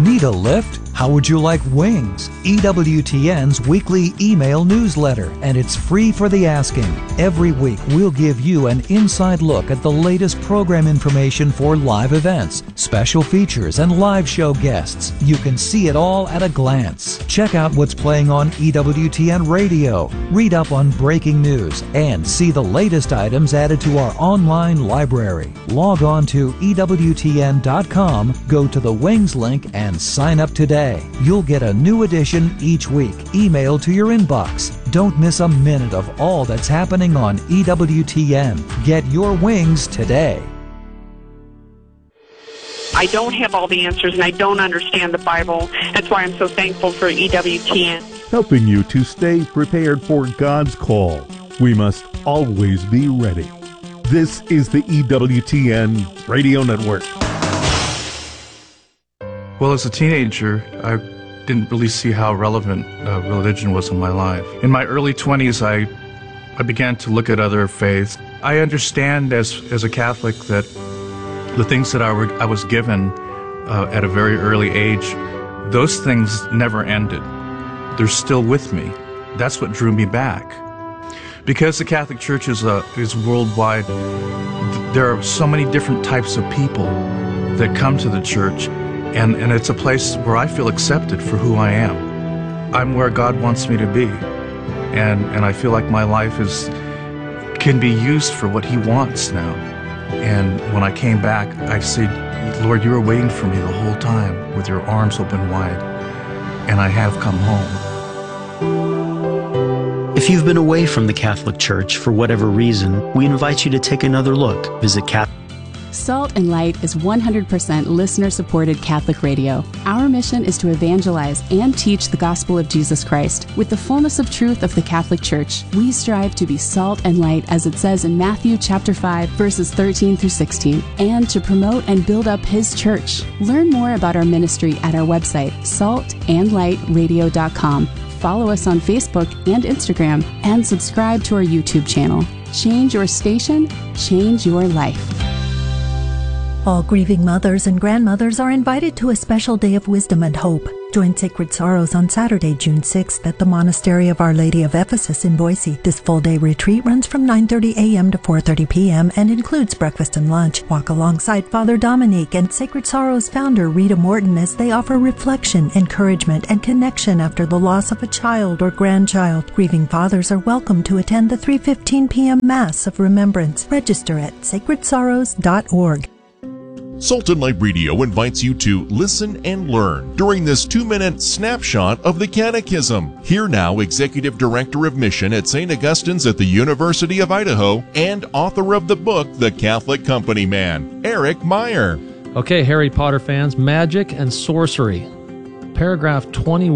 Need a lift? How would you like wings? EWTN's weekly email newsletter, and it's free for the asking. Every week, we'll give you an inside look at the latest program information for live events, special features, and live show guests. You can see it all at a glance. Check out what's playing on EWTN Radio, read up on breaking news, and see the latest items added to our online library. Log on to EWTN.com, go to the Wings link, and sign up today. You'll get a new edition each week, emailed to your inbox. Don't miss a minute of all that's happening on EWTN. Get your wings today. I don't have all the answers, and I don't understand the Bible. That's why I'm so thankful for EWTN. Helping you to stay prepared for God's call. We must always be ready. This is the EWTN Radio Network. Well, as a teenager, I didn't really see how relevant religion was in my life. In my early 20s, I began to look at other faiths. I understand as a Catholic that the things that I was given at a very early age, those things never ended. They're still with me. That's what drew me back. Because the Catholic Church is worldwide, there are so many different types of people that come to the church. And it's a place where I feel accepted for who I am. I'm where God wants me to be. And I feel like my life can be used for what He wants now. And when I came back, I said, Lord, you were waiting for me the whole time with your arms open wide. And I have come home. If you've been away from the Catholic Church for whatever reason, we invite you to take another look. Visit Catholic. Salt and Light is 100% listener-supported Catholic radio. Our mission is to evangelize and teach the gospel of Jesus Christ with the fullness of truth of the Catholic Church. We strive to be salt and light, as it says in Matthew chapter 5, verses 13 through 16, and to promote and build up His church. Learn more about our ministry at our website, saltandlightradio.com. Follow us on Facebook and Instagram, and subscribe to our YouTube channel. Change your station, change your life. All grieving mothers and grandmothers are invited to a special day of wisdom and hope. Join Sacred Sorrows on Saturday, June 6th at the Monastery of Our Lady of Ephesus in Boise. This full-day retreat runs from 9:30 a.m. to 4:30 p.m. and includes breakfast and lunch. Walk alongside Father Dominique and Sacred Sorrows founder Rita Morton as they offer reflection, encouragement, and connection after the loss of a child or grandchild. Grieving fathers are welcome to attend the 3:15 p.m. Mass of Remembrance. Register at sacredsorrows.org. Salt and Light Radio invites you to listen and learn during this 2-minute snapshot of the Catechism. Here now, Executive Director of Mission at St. Augustine's at the University of Idaho and author of the book, The Catholic Company Man, Eric Meyer. Okay, Harry Potter fans, magic and sorcery. Paragraph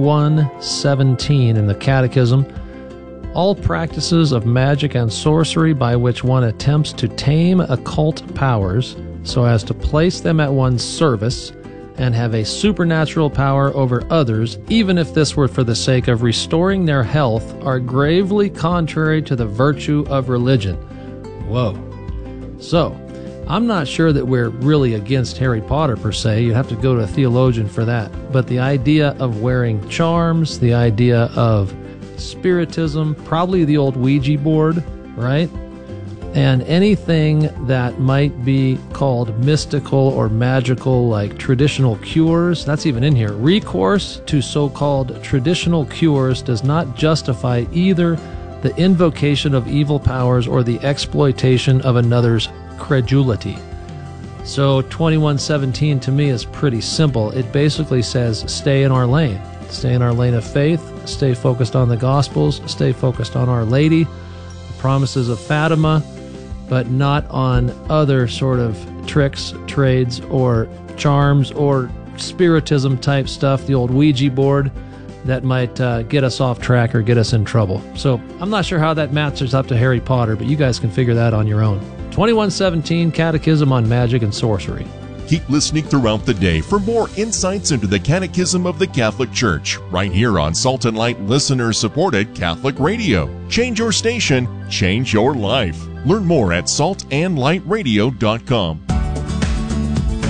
2117 in the Catechism. All practices of magic and sorcery by which one attempts to tame occult powers so as to place them at one's service and have a supernatural power over others, even if this were for the sake of restoring their health, are gravely contrary to the virtue of religion. Whoa. So, I'm not sure that we're really against Harry Potter per se. You'd have to go to a theologian for that. But the idea of wearing charms, the idea of spiritism, probably the old Ouija board, right? And anything that might be called mystical or magical, like traditional cures, that's even in here. Recourse to so-called traditional cures does not justify either the invocation of evil powers or the exploitation of another's credulity. So 2117 to me is pretty simple. It basically says stay in our lane. Stay in our lane of faith, stay focused on the Gospels, stay focused on Our Lady, the promises of Fatima, but not on other sort of tricks, trades, or charms, or spiritism type stuff, the old Ouija board, that might get us off track or get us in trouble. So I'm not sure how that matches up to Harry Potter, but you guys can figure that on your own. 2117 Catechism on Magic and Sorcery. Keep listening throughout the day for more insights into the Catechism of the Catholic Church, right here on Salt and Light listener-supported Catholic Radio. Change your station, change your life. Learn more at saltandlightradio.com.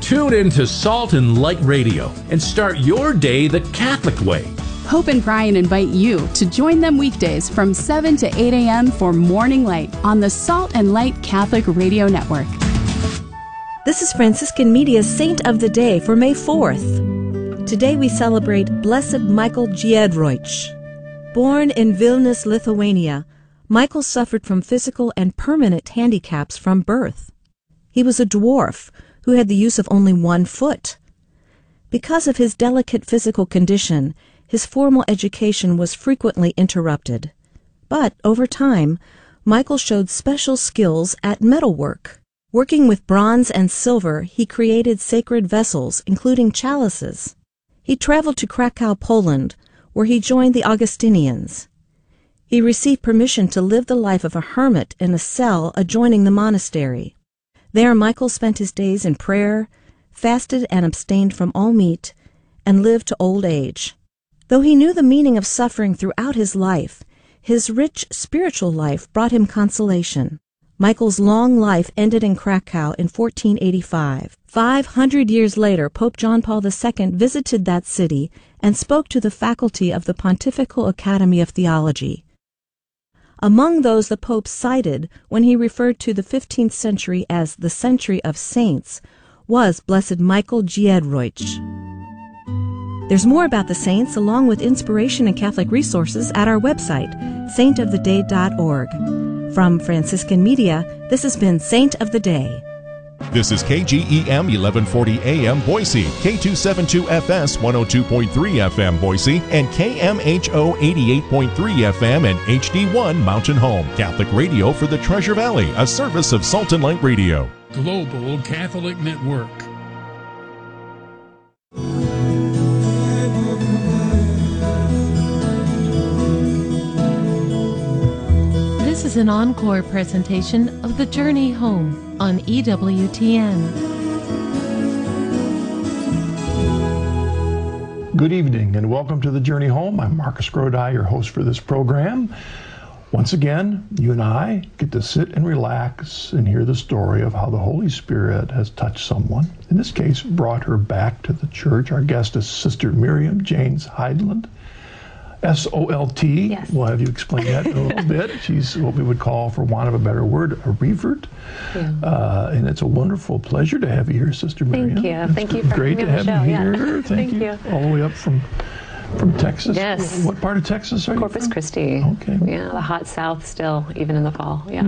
Tune in to Salt and Light Radio and start your day the Catholic way. Hope and Brian invite you to join them weekdays from 7 to 8 a.m. for Morning Light on the Salt and Light Catholic Radio Network. This is Franciscan Media's Saint of the Day for May 4th. Today we celebrate Blessed Michael Giedroyc. Born in Vilnius, Lithuania, Michael suffered from physical and permanent handicaps from birth. He was a dwarf who had the use of only one foot. Because of his delicate physical condition, his formal education was frequently interrupted. But over time, Michael showed special skills at metalwork. Working with bronze and silver, he created sacred vessels, including chalices. He traveled to Krakow, Poland, where he joined the Augustinians. He received permission to live the life of a hermit in a cell adjoining the monastery. There Michael spent his days in prayer, fasted and abstained from all meat, and lived to old age. Though he knew the meaning of suffering throughout his life, his rich spiritual life brought him consolation. Michael's long life ended in Krakow in 1485. 500 years later, Pope John Paul II visited that city and spoke to the faculty of the Pontifical Academy of Theology. Among those the Pope cited when he referred to the 15th century as the century of saints was Blessed Michael Giedroyc. There's more about the saints along with inspiration and Catholic resources at our website, saintoftheday.org. From Franciscan Media, this has been Saint of the Day. This is KGEM 1140 AM Boise, K272FS 102.3 FM Boise, and KMHO 88.3 FM and HD1 Mountain Home. Catholic radio for the Treasure Valley, a service of Salt and Light Radio. Global Catholic Network. This is an encore presentation of The Journey Home on EWTN. Good evening and welcome to The Journey Home. I'm Marcus Grodi, your host for this program. Once again, you and I get to sit and relax and hear the story of how the Holy Spirit has touched someone. In this case, brought her back to the church. Our guest is Sister Miriam Janes Heidland. S-O-L-T. Yes. We'll have you explain that in a little bit. She's what we would call, for want of a better word, a revert. Yeah. And it's a wonderful pleasure to have you here, Sister Miriam. Thank you. Thank you for having me on the show. Great to have you here. Thank you. All the way up from Texas? Yes. What part of Texas are you Corpus from? Christi. Okay. Yeah, the hot South still, even in the fall. Yeah.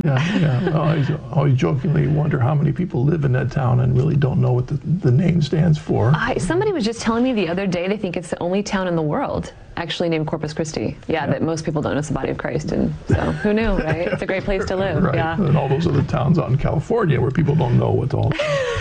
I always jokingly wonder how many people live in that town and really don't know what the name stands for. Somebody was just telling me the other day they think it's the only town in the world actually named Corpus Christi. Yeah, that most people don't know it's the body of Christ. And so, who knew, right? It's a great place to live. Right. Yeah. And all those other towns out in California where people don't know what's all...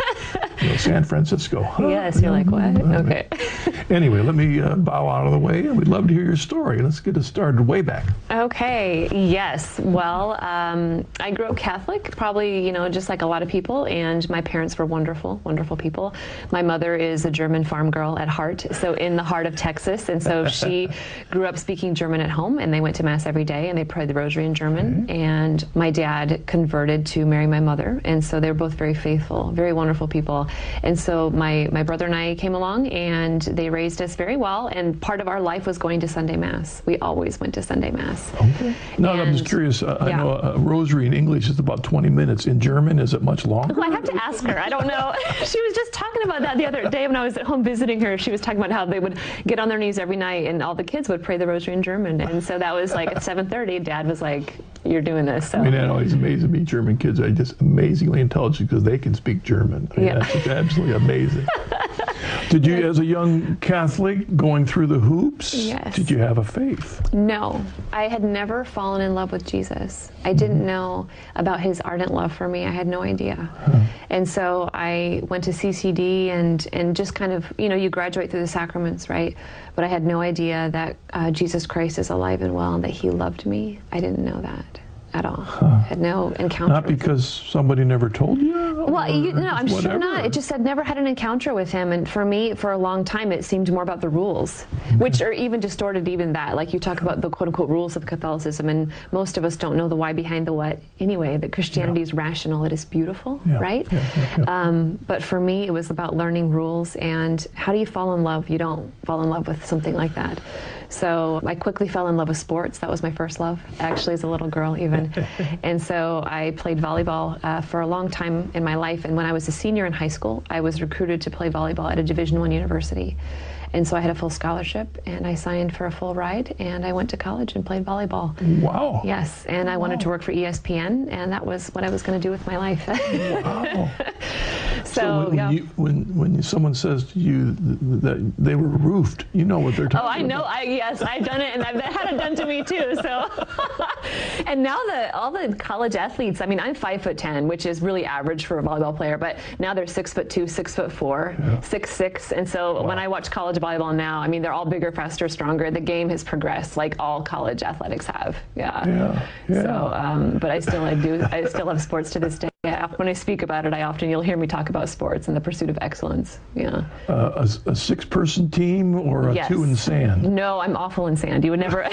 San Francisco. Yes, you're like, what? Okay. Anyway, let me bow out of the way, and we'd love to hear your story. Let's get it started way back. Okay, yes. Well, I grew up Catholic, probably, just like a lot of people, and my parents were wonderful, wonderful people. My mother is a German farm girl at heart, so in the heart of Texas, and so she grew up speaking German at home, and they went to Mass every day, and they prayed the rosary in German, and my dad converted to marry my mother, and so they were both very faithful, very wonderful people. And so my brother and I came along, and they raised us very well, and part of our life was going to Sunday Mass. We always went to Sunday Mass. Okay. No, I'm just curious. I know a rosary in English is about 20 minutes. In German, is it much longer? Well, I have to ask her. I don't know. She was just talking about that the other day when I was at home visiting her. She was talking about how they would get on their knees every night, and all the kids would pray the rosary in German. And so that was like at 7:30, Dad was like, you're doing this. So. I mean, that always amazes me. German kids are just amazingly intelligent because they can speak German. I mean, that's just absolutely amazing. Did you, as a young Catholic, going through the hoops, did you have a faith? No. I had never fallen in love with Jesus. I didn't know about his ardent love for me. I had no idea. And so I went to CCD and just kind of, you graduate through the sacraments, right? But I had no idea that Jesus Christ is alive and well and that he loved me. I didn't know that at all. Had no encounter. Not because somebody never told you? Well, I'm sure not. It just I'd never had an encounter with him, and for me, for a long time, it seemed more about the rules, which are even distorted. Even that, like you talk about the quote-unquote rules of Catholicism, and most of us don't know the why behind the what. Anyway, that Christianity is rational. It is beautiful, right? But for me, it was about learning rules and how do you fall in love? You don't fall in love with something like that. So I quickly fell in love with sports. That was my first love, actually, as a little girl even. And so I played volleyball for a long time in my life. And when I was a senior in high school, I was recruited to play volleyball at a Division I university. And so I had a full scholarship, and I signed for a full ride, and I went to college and played volleyball. Wow. Yes, and I wanted to work for ESPN, and that was what I was going to do with my life. Wow. So when someone says to you that they were roofed, you know what they're talking about. Oh, I know. Yes, I've done it, and I've had it done to me too. So, and now all the college athletes. I mean, I'm 5'10", which is really average for a volleyball player, but now they're 6'2", 6'4", 6'6", and so when I watch college volleyball now, I mean, they're all bigger, faster, stronger. The game has progressed, like all college athletics have. So, but I still love sports to this day. Yeah, when I speak about it, you'll hear me talk about sports and the pursuit of excellence. Yeah. A six-person team or a two in sand? No, I'm awful in sand. You would never.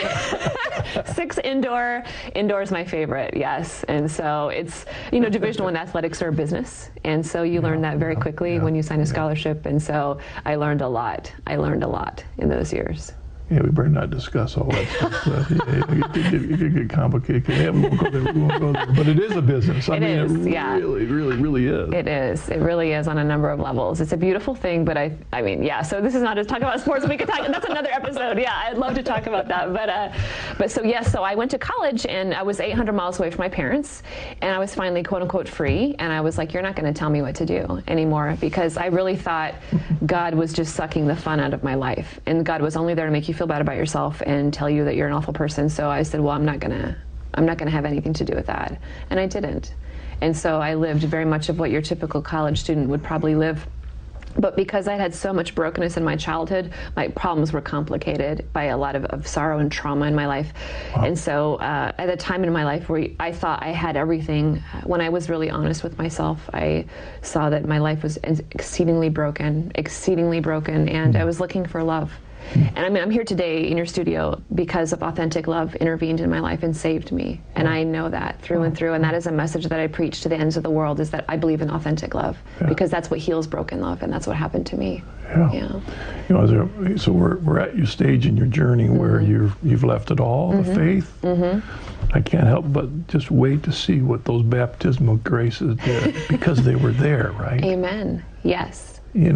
6 indoor. Indoor is my favorite. Yes, and so it's Division I athletics are a business, and so you learn that very quickly when you sign a scholarship, and so I learned a lot. I learned a lot in those years. Yeah, we better not discuss all that stuff. It could get complicated. We won't go there. But it is a business. It really is. It is. It really is on a number of levels. It's a beautiful thing, but I mean, so this is not to talk about sports. We could talk. That's another episode. Yeah, I'd love to talk about that. But so I went to college, and I was 800 miles away from my parents, and I was finally quote unquote free. And I was like, you're not going to tell me what to do anymore, because I really thought God was just sucking the fun out of my life, and God was only there to make you feel bad about yourself and tell you that you're an awful person. So I said, well, I'm not gonna have anything to do with that, and I didn't. And so I lived very much of what your typical college student would probably live. But because I had so much brokenness in my childhood, my problems were complicated by a lot of sorrow and trauma in my life. Wow. And so at a time in my life where I thought I had everything, when I was really honest with myself, I saw that my life was exceedingly broken, and I was looking for love. And I mean, I'm here today in your studio because of authentic love intervened in my life and saved me. And I know that through and through. And that is a message that I preach to the ends of the world, is that I believe in authentic love, because that's what heals broken love. And that's what happened to me. So we're at your stage in your journey where you've left it all, the faith. I can't help but just wait to see what those baptismal graces did, because they were there, right? Amen. Yes.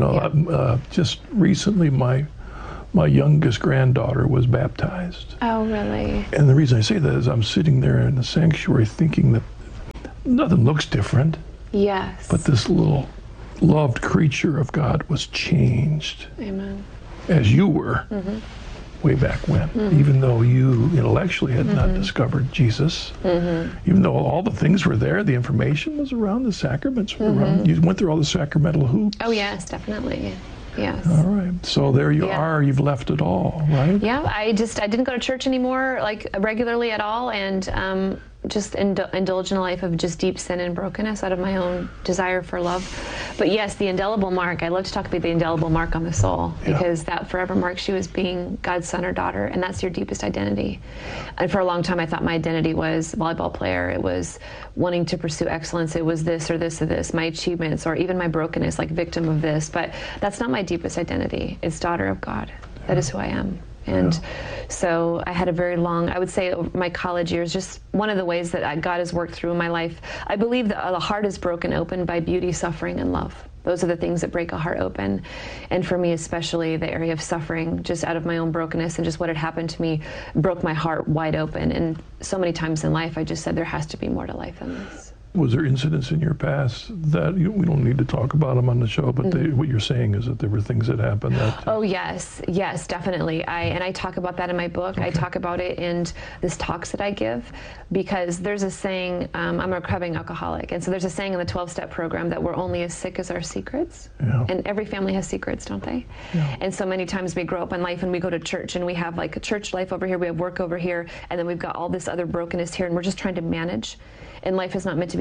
Just recently, my youngest granddaughter was baptized. Oh, really? And the reason I say that is I'm sitting there in the sanctuary thinking that nothing looks different. Yes. But this little loved creature of God was changed. Amen. As you were way back when. Even though you intellectually had not discovered Jesus, even though all the things were there, the information was around, the sacraments were around. You went through all the sacramental hoops. Oh, yes, definitely. Yes. All right. So there you are. You've left it all, right? Yeah. I didn't go to church anymore, like regularly at all, and just indulge in a life of just deep sin and brokenness out of my own desire for love. But yes, the indelible mark. I love to talk about the indelible mark on the soul, because that forever marks you as being God's son or daughter, and that's your deepest identity. And for a long time, I thought my identity was volleyball player. It was wanting to pursue excellence. It was this or this or this, my achievements, or even my brokenness, like victim of this. But that's not my deepest identity. It's daughter of God. That is who I am. And so I had a very long, I would say over my college years, just one of the ways that God has worked through in my life. I believe that the heart is broken open by beauty, suffering, and love. Those are the things that break a heart open. And for me, especially the area of suffering, just out of my own brokenness and just what had happened to me, broke my heart wide open. And so many times in life, I just said, there has to be more to life than this. Was there incidents in your past that, we don't need to talk about them on the show, but what you're saying is that there were things that happened that... Oh, yes, definitely. I talk about that in my book. Okay. I talk about it in these talks that I give, because there's a saying, I'm a recovering alcoholic, and so there's a saying in the 12-step program that we're only as sick as our secrets. And every family has secrets, don't they? And so many times we grow up in life and we go to church and we have like a church life over here, we have work over here, and then we've got all this other brokenness here, and we're just trying to manage. And life is not meant to be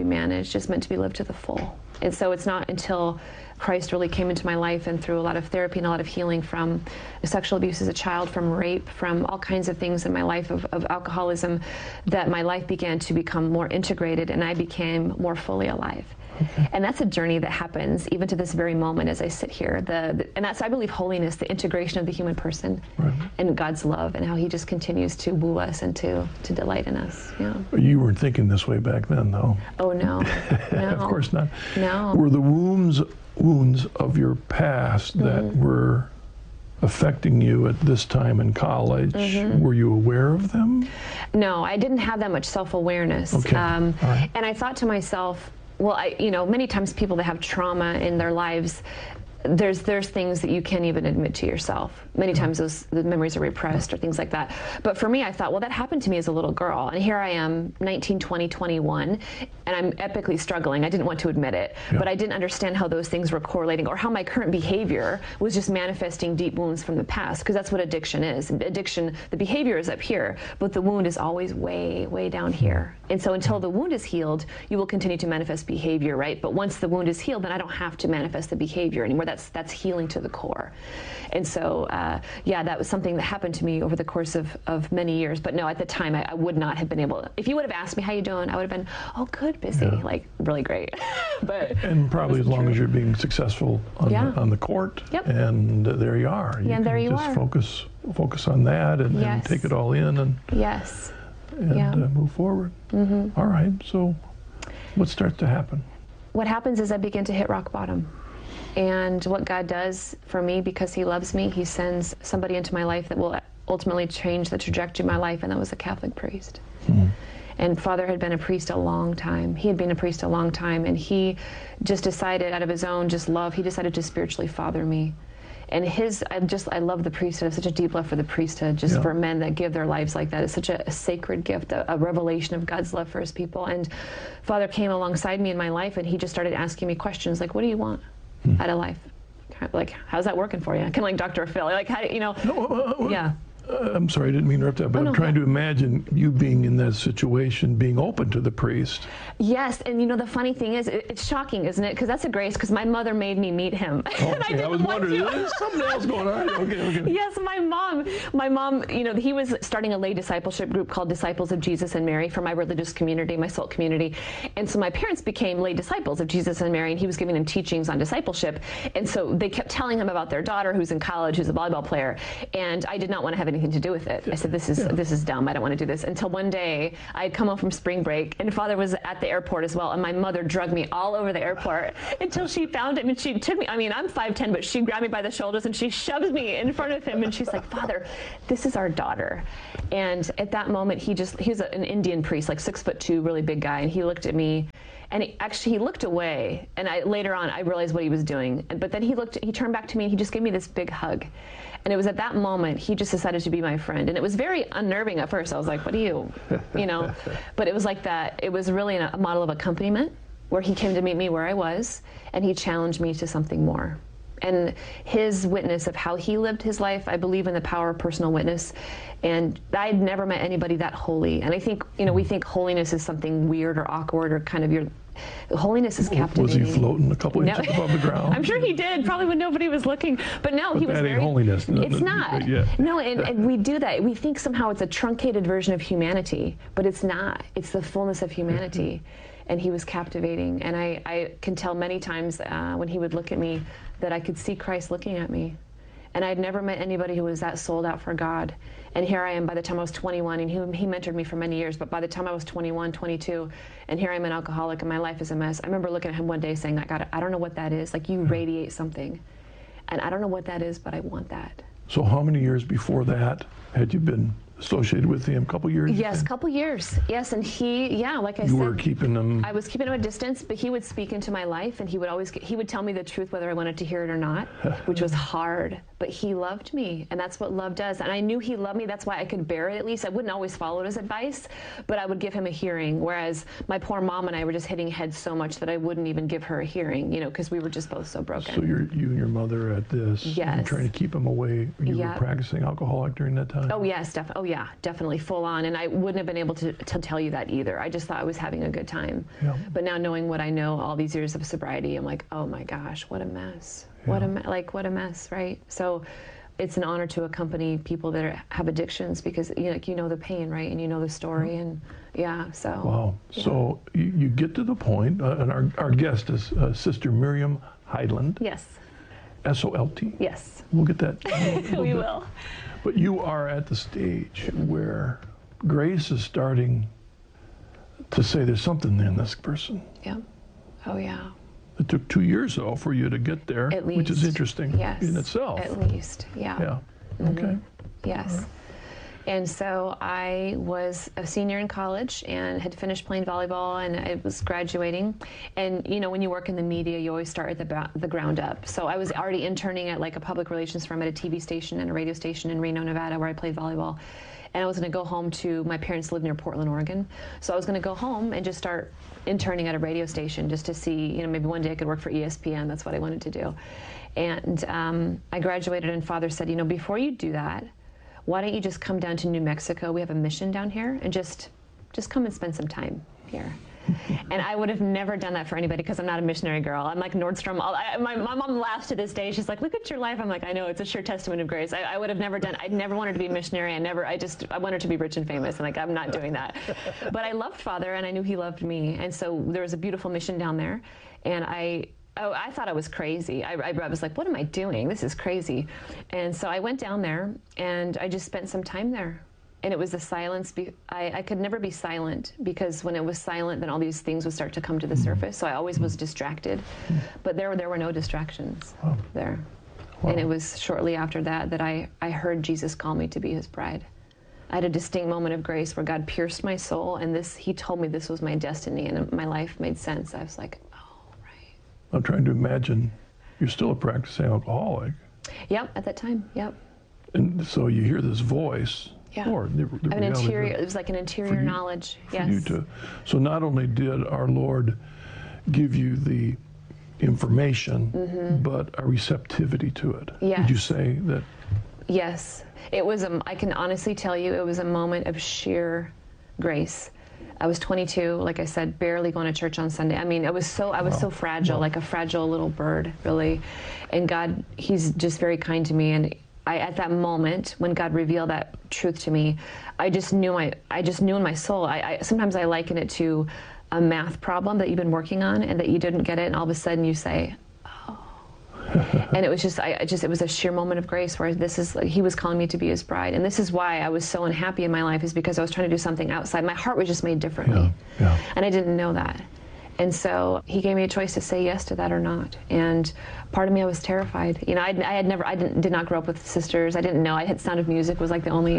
managed, just meant to be lived to the full. And so it's not until Christ really came into my life and through a lot of therapy and a lot of healing from sexual abuse as a child, from rape, from all kinds of things in my life of alcoholism, that my life began to become more integrated and I became more fully alive. Okay. And that's a journey that happens even to this very moment as I sit here. And that's, I believe, holiness, the integration of the human person and God's love and how he just continues to woo us and to delight in us. Yeah. You weren't thinking this way back then, though. Oh, no. No. Of course not. No. Were the wounds of your past that were affecting you at this time in college, were you aware of them? No, I didn't have that much self-awareness. Okay. Right. And I thought to myself, well, many times people that have trauma in their lives, there's things that you can't even admit to yourself. Many times the memories are repressed or things like that. But for me, I thought, well, that happened to me as a little girl. And here I am, 19, 20, 21, and I'm epically struggling. I didn't want to admit it, but I didn't understand how those things were correlating or how my current behavior was just manifesting deep wounds from the past, because that's what addiction is. Addiction, the behavior is up here, but the wound is always way, way down here. And so until the wound is healed, you will continue to manifest behavior, right? But once the wound is healed, then I don't have to manifest the behavior anymore. That's healing to the core. And so, that was something that happened to me over the course of many years. But no, at the time, I would not have been able to. If you would have asked me, how you doing? I would have been, oh, good, busy, like really great. And probably as long as you're being successful on the court, and there you are. Yeah, and there you are. Just focus on that and take it all in and move forward. All right, so what starts to happen? What happens is I begin to hit rock bottom. And what God does for me, because he loves me, he sends somebody into my life that will ultimately change the trajectory of my life, and that was a Catholic priest. And Father had been a priest a long time. He had been a priest a long time, and he just decided, out of his own just love, he decided to spiritually father me. And I love the priesthood. I have such a deep love for the priesthood, just for men that give their lives like that. It's such a sacred gift, a revelation of God's love for his people. And Father came alongside me in my life, and he just started asking me questions like, what do you want out of life? Like, how's that working for you? Kind of like Dr. Phil. Like, how, I'm sorry, I didn't mean to interrupt that, but I'm trying to imagine you being in that situation, being open to the priest. Yes, and the funny thing is, it's shocking, isn't it? Because that's a grace, because my mother made me meet him. Okay, I was wondering, there's something else going on. Okay. Yes, my mom, he was starting a lay discipleship group called Disciples of Jesus and Mary for my religious community, my SALT community. And so my parents became lay disciples of Jesus and Mary, and he was giving them teachings on discipleship. And so they kept telling him about their daughter who's in college, who's a volleyball player. And I did not want to have anything to do with it. I said, this is dumb. I don't want to do this. Until one day I had come home from spring break, and Father was at the airport as well, and my mother drugged me all over the airport until she found him, and she took me, I'm 5'10", but she grabbed me by the shoulders and she shoves me in front of him, and she's like, Father, this is our daughter. And at that moment, he was an Indian priest, like 6'2", really big guy, and he looked at me, and he looked away, and later on I realized what he was doing, but then he turned back to me and he just gave me this big hug. And it was at that moment he just decided to be my friend. And it was very unnerving at first. I was like, what are you, But it was like that. It was really a model of accompaniment where he came to meet me where I was, and he challenged me to something more. And his witness of how he lived his life, I believe in the power of personal witness. And I had never met anybody that holy. And I think, we think holiness is something weird or awkward or kind of holiness is captivating. Was he floating a couple inches above the ground? I'm sure he did, probably when nobody was looking. But no, he was that ain't holiness. It's not. No, and we do that. We think somehow it's a truncated version of humanity, but it's not. It's the fullness of humanity. And he was captivating. And I can tell many times when he would look at me that I could see Christ looking at me. And I'd never met anybody who was that sold out for God. And here I am by the time I was 21, and he mentored me for many years, but by the time I was 21, 22, and here I'm an alcoholic and my life is a mess, I remember looking at him one day saying, I don't know what that is. Like, you radiate something. And I don't know what that is, but I want that. So how many years before that had you been associated with him? A couple years? Yes, a couple years. Yes, and like I said, you were keeping him. I was keeping him at distance, but he would speak into my life, and he would tell me the truth whether I wanted to hear it or not, which was hard. but he loved me, and that's what love does. And I knew he loved me. That's why I could bear it, at least. I wouldn't always follow his advice, but I would give him a hearing, whereas my poor mom and I were just hitting heads so much that I wouldn't even give her a hearing, because we were just both so broken. So you and your mother at this, yes, trying to keep him away. You were practicing alcoholic during that time? Oh, yes. Definitely full on. And I wouldn't have been able to tell you that either. I just thought I was having a good time. Yeah. But now knowing what I know, all these years of sobriety, I'm like, oh my gosh, what a mess. What a mess, right? So it's an honor to accompany people that have addictions, because you know the pain, right? And you know the story, and so. Wow. Yeah. So you get to the point, and our guest is Sister Miriam Heidland. Yes. SOLT. Yes. We'll get that. We will. But you are at the stage where grace is starting to say there's something in this person. Yeah. Oh, yeah. It took 2 years, though, for you to get there, at least, which is interesting in itself. At least, yeah. Yeah. Mm-hmm. Okay. Yes. Right. And so I was a senior in college and had finished playing volleyball, and I was graduating. And when you work in the media, you always start at the ground up. So I was already interning at like a public relations firm at a TV station and a radio station in Reno, Nevada, where I played volleyball. And I was going to go home to, my parents lived near Portland, Oregon. So I was going to go home and just start interning at a radio station just to see, maybe one day I could work for ESPN. That's what I wanted to do. And I graduated, and Father said, before you do that, why don't you just come down to New Mexico? We have a mission down here, and just come and spend some time here. And I would have never done that for anybody, because I'm not a missionary girl. I'm like Nordstrom. My mom laughs to this day. She's like, look at your life. I'm like, I know, it's a sure testament of grace. I would have never done, I never wanted to be a missionary. I wanted to be rich and famous, and like, I'm not doing that. But I loved Father, and I knew he loved me. And so there was a beautiful mission down there, and I thought I was crazy. I was like, what am I doing? This is crazy. And so I went down there, and I just spent some time there. And it was the silence. I could never be silent, because when it was silent, then all these things would start to come to the surface. So I always was distracted. But there were no distractions there. Wow. And it was shortly after that I heard Jesus call me to be his bride. I had a distinct moment of grace where God pierced my soul, and he told me this was my destiny, and my life made sense. I was like, I'm trying to imagine, you're still a practicing alcoholic. Yep, at that time, yep. And so you hear this voice. Yeah. Or the it was like an interior knowledge. Yes. So not only did our Lord give you the information, but a receptivity to it. Yes. Would you say that? Yes. It was, I can honestly tell you, it was a moment of sheer grace. I was 22, like I said, barely going to church on Sunday. I mean, I was so fragile, like a fragile little bird, really. And God, he's just very kind to me. And at that moment, when God revealed that truth to me, I just knew in my soul. Sometimes I liken it to a math problem that you've been working on and that you didn't get it, and all of a sudden you say, "Oh." And it was it was a sheer moment of grace where he was calling me to be his bride, and this is why I was so unhappy in my life, is because I was trying to do something outside. My heart was just made differently, and I didn't know that. And so he gave me a choice to say yes to that or not. And part of me, I was terrified. I did not grow up with sisters. I didn't know. I had Sound of Music was like the only.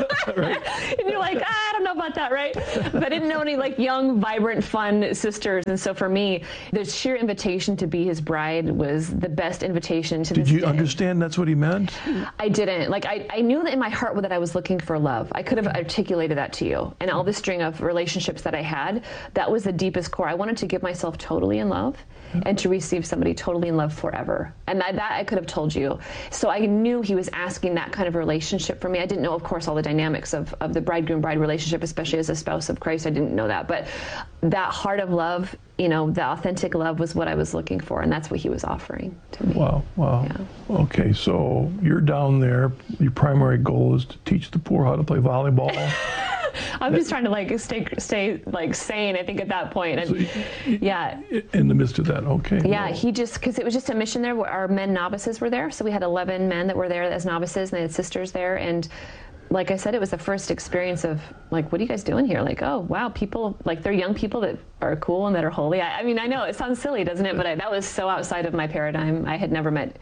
And you're like, I don't know about that, right? But I didn't know any like young, vibrant, fun sisters. And so for me, the sheer invitation to be his bride was the best invitation to this day. Did you understand that's what he meant? I didn't. Like I knew that in my heart that I was looking for love. I could have articulated that to you. And all the string of relationships that I had, that was the deepest core. I wanted to give myself totally in love and to receive somebody totally in love forever. And that I could have told you. So I knew he was asking that kind of relationship for me. I didn't know, of course, all the dynamics of the bridegroom-bride relationship, especially as a spouse of Christ. I didn't know that. But that heart of love, the authentic love was what I was looking for. And that's what he was offering to me. Wow. Yeah. Okay, so you're down there. Your primary goal is to teach the poor how to play volleyball. I'm just trying to stay like sane, I think, at that point. And in the midst of that, okay. Yeah, because it was just a mission there where our men novices were there. So we had 11 men that were there as novices, and they had sisters there. And like I said, it was the first experience of like, what are you guys doing here? Like, oh, wow, people, like they're young people that are cool and that are holy. I mean, I know it sounds silly, doesn't it? But that was so outside of my paradigm. I had never met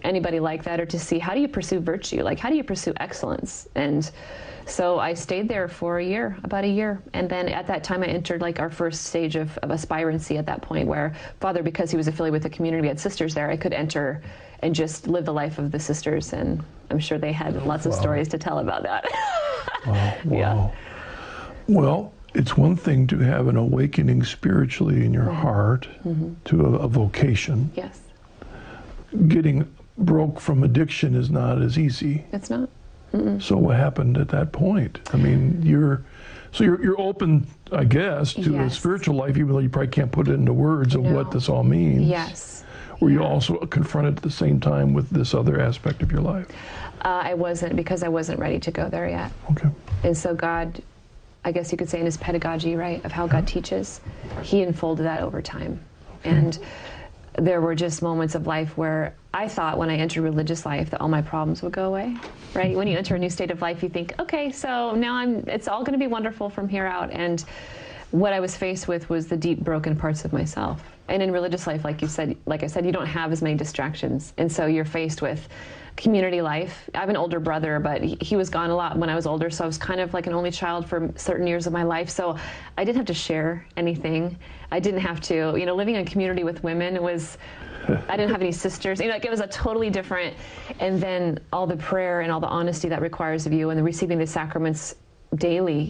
anybody like that, or to see how do you pursue virtue? Like, how do you pursue excellence? And so I stayed there for about a year. And then at that time I entered like our first stage of aspirancy at that point, where Father, because he was affiliated with the community, we had sisters there, I could enter and just live the life of the sisters. And I'm sure they had lots of stories to tell about that. Wow. Yeah. Well, it's one thing to have an awakening spiritually in your heart to a vocation. Yes. Getting broke from addiction is not as easy. It's not. So what happened at that point? I mean, you're open, I guess, to a spiritual life, even though you probably can't put it into words of what this all means. Yes. Were you also confronted at the same time with this other aspect of your life? I wasn't, because I wasn't ready to go there yet. Okay. And so God, I guess you could say in his pedagogy, right, of how God teaches, he unfolded that over time. And there were just moments of life where I thought when I entered religious life that all my problems would go away, right? When you enter a new state of life, you think, okay, so now it's all going to be wonderful from here out. And what I was faced with was the deep broken parts of myself. And in religious life, like I said, you don't have as many distractions. And so you're faced with community life. I have an older brother, but he was gone a lot when I was older, so I was kind of like an only child for certain years of my life. So I didn't have to share anything. I didn't have to, living in a community with women I didn't have any sisters. It was a totally different, and then all the prayer and all the honesty that requires of you, and the receiving the sacraments daily,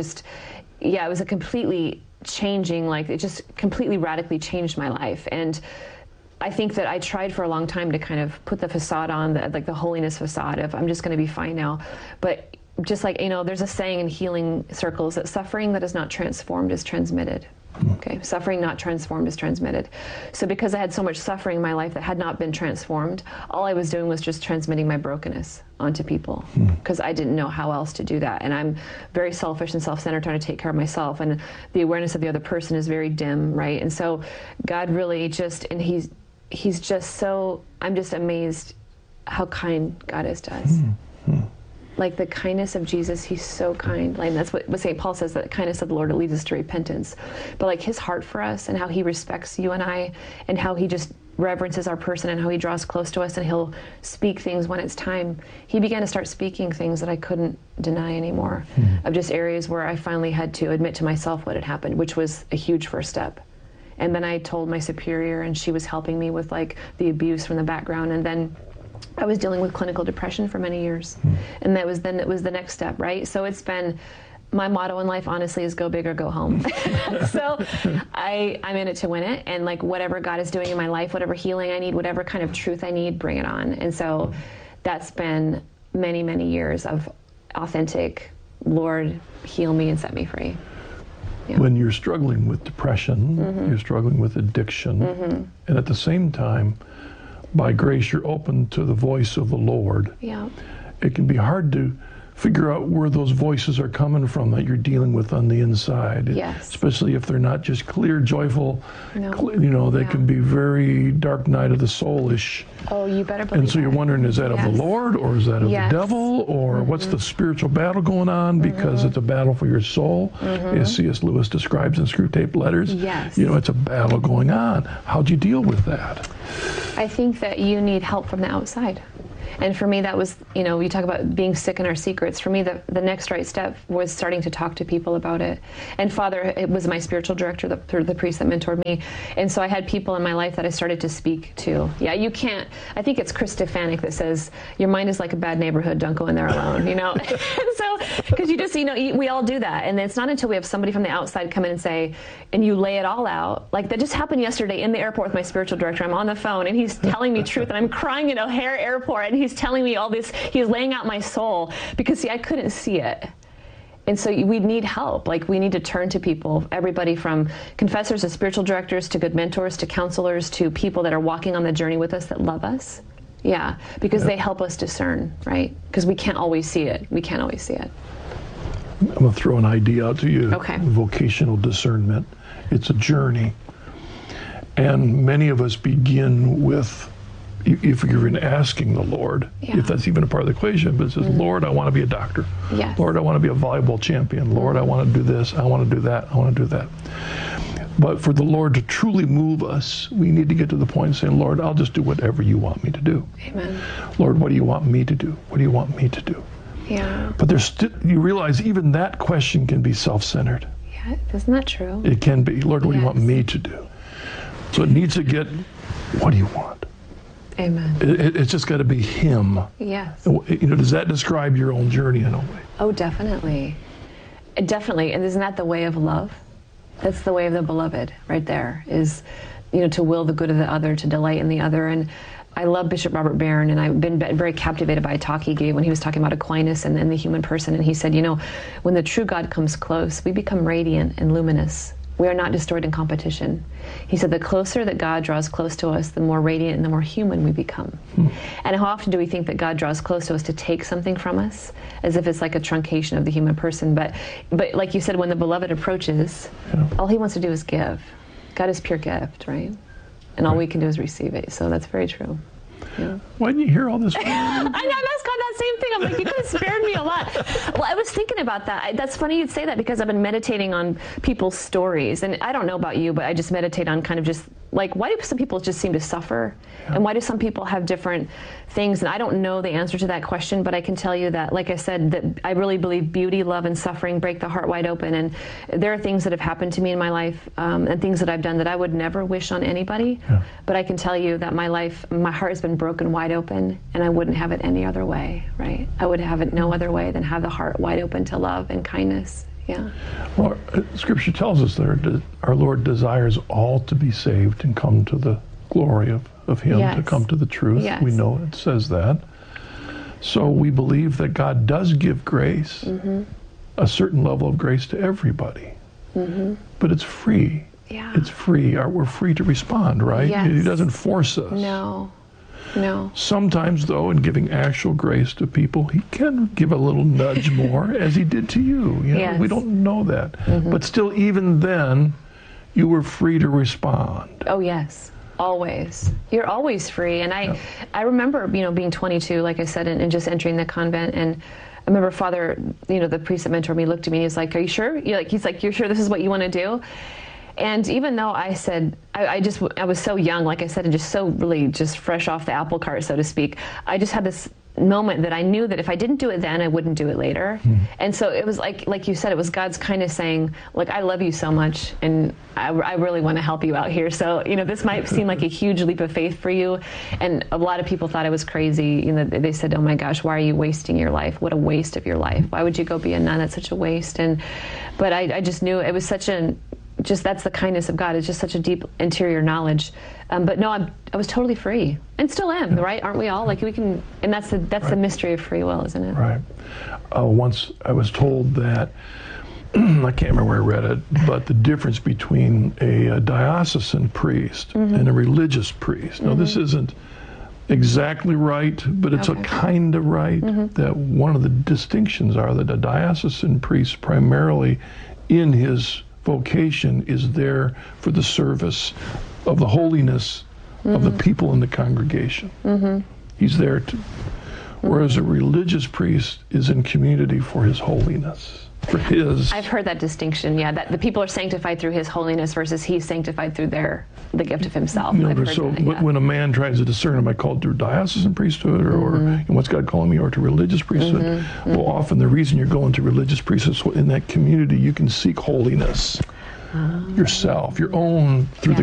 it was a completely changing, it just completely radically changed my life. And I think that I tried for a long time to kind of put the facade on, the holiness facade of I'm just going to be fine now. But just there's a saying in healing circles that suffering that is not transformed is transmitted. Okay, suffering not transformed is transmitted. So because I had so much suffering in my life that had not been transformed, all I was doing was just transmitting my brokenness onto people, because I didn't know how else to do that. And I'm very selfish and self-centered, trying to take care of myself, and the awareness of the other person is very dim, right? And so God really he's just so, I'm just amazed how kind God is to us. Like the kindness of Jesus, he's so kind. That's what St. Paul says, that the kindness of the Lord leads us to repentance. But his heart for us, and how he respects you and I, and how he just reverences our person, and how he draws close to us, and he'll speak things when it's time. He began to start speaking things that I couldn't deny anymore, of just areas where I finally had to admit to myself what had happened, which was a huge first step. And then I told my superior, and she was helping me with the abuse from the background. And then I was dealing with clinical depression for many years. And it was the next step, right? So it's been, my motto in life, honestly, is go big or go home. So I'm in it to win it. And whatever God is doing in my life, whatever healing I need, whatever kind of truth I need, bring it on. And so that's been many, many years of authentic, Lord, heal me and set me free. Yeah. When you're struggling with depression, you're struggling with addiction, and at the same time, by grace, you're open to the voice of the Lord. Yeah. It can be hard to figure out where those voices are coming from that you're dealing with on the inside. Yes. Especially if they're not just clear, joyful. No. They can be very dark night of the soul-ish. Oh, you better believe And so you're wondering, is that of the Lord, or is that of the devil, or what's the spiritual battle going on? Because it's a battle for your soul, as C.S. Lewis describes in Screwtape Letters. Yes. It's a battle going on. How'd you deal with that? I think that you need help from the outside. And for me, that was, we talk about being sick in our secrets. For me, the next right step was starting to talk to people about it. And Father, it was my spiritual director, the priest that mentored me. And so I had people in my life that I started to speak to. Yeah, you can't, I think it's Chris Stefanik that says, your mind is like a bad neighborhood, don't go in there alone, And so, because you just, we all do that. And it's not until we have somebody from the outside come in and say, and you lay it all out. That just happened yesterday in the airport with my spiritual director. I'm on the phone, and he's telling me truth, and I'm crying in O'Hare Airport, and he's telling me all this. He's laying out my soul, because I couldn't see it. And so we need help. We need to turn to people, everybody from confessors to spiritual directors to good mentors to counselors to people that are walking on the journey with us that love us. Yeah, because they help us discern, right? Because we can't always see it. We can't always see it. I'm going to throw an idea out to you. Okay. Vocational discernment. It's a journey. And many of us begin with, if you're even asking the Lord, if that's even a part of the equation, but it says, Lord, I want to be a doctor. Yes. Lord, I want to be a volleyball champion. Lord, I want to do this. I want to do that. I want to do that. But for the Lord to truly move us, we need to get to the point of saying, Lord, I'll just do whatever you want me to do. Amen. Lord, what do you want me to do? What do you want me to do? Yeah. But you realize even that question can be self-centered. Yeah, isn't that true? It can be. Lord, what do you want me to do? So it needs to get, what do you want? Amen. It's just got to be Him. Yes. Does that describe your own journey in a way? Oh, definitely. Definitely. And isn't that the way of love? That's the way of the beloved right there, is, to will the good of the other, to delight in the other. And I love Bishop Robert Barron, and I've been very captivated by a talk he gave when he was talking about Aquinas and the human person. And he said, when the true God comes close, we become radiant and luminous. We are not destroyed in competition. He said the closer that God draws close to us, the more radiant and the more human we become. And how often do we think that God draws close to us to take something from us, as if it's like a truncation of the human person? But like you said, when the beloved approaches, all He wants to do is give. God is pure gift, right? And all we can do is receive it. So that's very true. Yeah. Why didn't you hear all this? I know, that's got that same thing. I'm like, you could have spared me a lot. Well, I was thinking about that. That's funny you'd say that, because I've been meditating on people's stories. And I don't know about you, but I just meditate on kind of just, like, why do some people just seem to suffer? Yeah. And why do some people have different things? And I don't know the answer to that question, but I can tell you that, like I said, that I really believe beauty, love, and suffering break the heart wide open. And there are things that have happened to me in my life, and things that I've done that I would never wish on anybody. Yeah. But I can tell you that my heart has been broken wide open, and I wouldn't have it any other way, right? I would have it no other way than have the heart wide open to love and kindness. Yeah. Well, Scripture tells us that our Lord desires all to be saved and come to the glory of Him, to come to the truth. Yes. We know it says that. So we believe that God does give grace, a certain level of grace to everybody. But it's free. Yeah. It's free. We're free to respond, right? Yes. He doesn't force us. No. Sometimes, though, in giving actual grace to people, He can give a little nudge more, as He did to you. Yes. We don't know that. But still, even then, you were free to respond. Oh, yes. Always. You're always free. And I remember, being 22, like I said, and just entering the convent. And I remember Father, the priest that mentored me, looked at me and he's like, "Are you sure?" He's like, "You're sure this is what you want to do?" And even though I said, I was so young, like I said, and just so really just fresh off the apple cart, so to speak, I just had this moment that I knew that if I didn't do it then, I wouldn't do it later. And so it was like you said, it was God's kind of saying, like, I love you so much, and I really want to help you out here. So, this might seem like a huge leap of faith for you. And a lot of people thought I was crazy. They said, "Oh my gosh, why are you wasting your life? What a waste of your life. Why would you go be a nun? That's such a waste." But I just knew it was such that's the kindness of God. It's just such a deep interior knowledge. But no, I was totally free, and still am, right? Aren't we all? Like, we can, and that's the mystery of free will, isn't it? Right. Once I was told that, I can't remember where I read it, but the difference between a diocesan priest and a religious priest. Now, this isn't exactly right, but it's a kind of right. That one of the distinctions are that a diocesan priest primarily in his vocation is there for the service of the holiness of the people in the congregation. He's there to, whereas a religious priest is in community for his holiness. For his. I've heard that distinction, that the people are sanctified through his holiness versus he's sanctified through the gift of himself. When a man tries to discern, am I called to diocesan priesthood or what's God calling me, or to religious priesthood? Well, often the reason you're going to religious priesthood is in that community you can seek holiness yourself, your own, through the